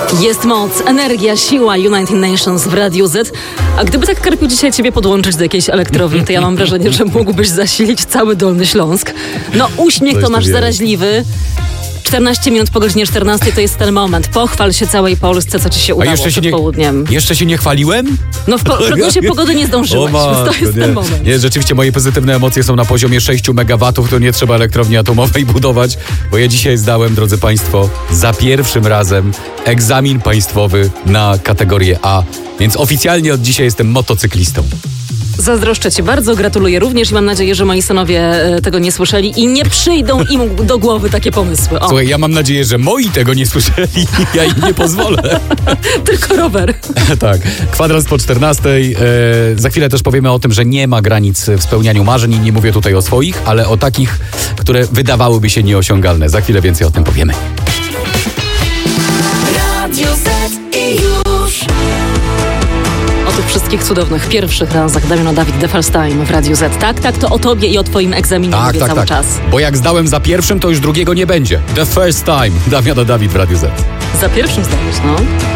Jest moc, energia, siła United Nations w Radiu Z. A gdyby tak Karpiu dzisiaj ciebie podłączyć do jakiejś elektrowni, to ja mam wrażenie, że mógłbyś zasilić cały Dolny Śląsk. No uśmiech to masz zaraźliwy. 14 minut po godzinie 14 to jest ten moment. Pochwal się całej Polsce, co ci się udało przed południem. Jeszcze się nie chwaliłem? No w prognozie pogody nie zdążyłeś, więc to jest ten moment. Nie, rzeczywiście moje pozytywne emocje są na poziomie 6 megawatów, to nie trzeba elektrowni atomowej budować, bo ja dzisiaj zdałem, drodzy Państwo, za pierwszym razem egzamin państwowy na kategorię A, więc oficjalnie od dzisiaj jestem motocyklistą. Zazdroszczę ci bardzo, gratuluję również i mam nadzieję, że moi synowie tego nie słyszeli i nie przyjdą im do głowy takie pomysły. O. Słuchaj, ja mam nadzieję, że moi tego nie słyszeli, ja im nie pozwolę. Tylko rower. Tak, kwadrans po 14. Za chwilę też powiemy o tym, że nie ma granic w spełnianiu marzeń i nie mówię tutaj o swoich, ale o takich, które wydawałyby się nieosiągalne. Za chwilę więcej o tym powiemy. Radio Z i już. O tych wszystkich cudownych pierwszych razach Damiano David The First Time w Radiu Z. Tak, to o tobie i o twoim egzaminie mówię cały czas. Bo jak zdałem za pierwszym, to już drugiego nie będzie. The First Time. Damiano David w Radiu Z. Za pierwszym zdałeś, no.